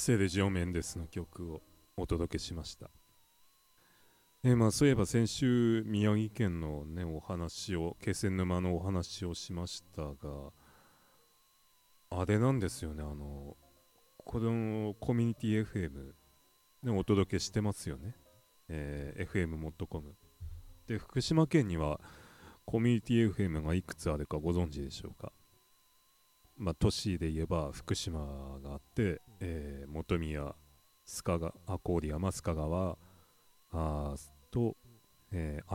セルジオ・メンデスの曲をお届けしました。そういえば先週宮城県のねお話を気仙沼のお話をしましたが、あれなんですよね、このコミュニティ FM ねお届けしてますよね、FM.com で。福島県にはコミュニティ FM がいくつあるかご存知でしょうか。都市で言えば福島があって、本宮、須賀川、郡山、須賀川と、